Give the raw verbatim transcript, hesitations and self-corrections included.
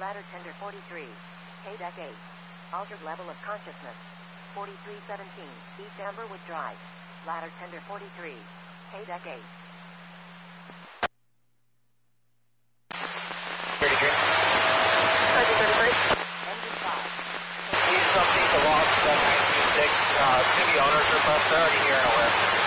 Ladder tender forty-three. K-Deck eight. Altered level of consciousness. forty-three seventeen. East Amberwood Drive. Ladder tender forty-three. K-Deck eight. thirty-three. Engine five. Please come see the lost seven nine two six. Uh, city owners are bus already here and aware.